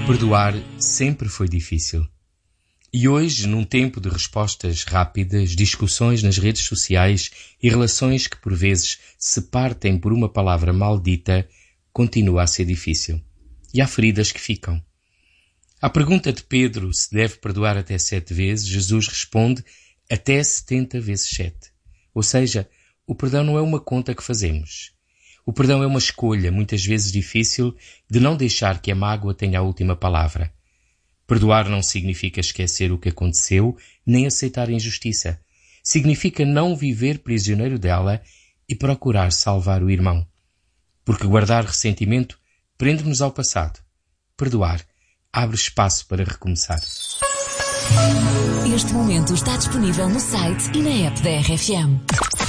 Perdoar sempre foi difícil. E hoje, num tempo de respostas rápidas, discussões nas redes sociais e relações que por vezes se partem por uma palavra maldita, continua a ser difícil. E há feridas que ficam. À pergunta de Pedro se deve perdoar até 7 vezes, Jesus responde até 70 vezes 7. Ou seja, o perdão não é uma conta que fazemos. O perdão é uma escolha, muitas vezes difícil, de não deixar que a mágoa tenha a última palavra. Perdoar não significa esquecer o que aconteceu, nem aceitar a injustiça. Significa não viver prisioneiro dela e procurar salvar o irmão. Porque guardar ressentimento prende-nos ao passado. Perdoar abre espaço para recomeçar. Este momento está disponível no site e na app da RFM.